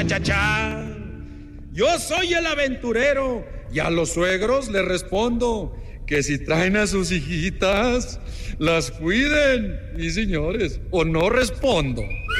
Cha, cha. Yo soy el aventurero y a los suegros les respondo que si traen a sus hijitas, las cuiden. Y señores, o no respondo.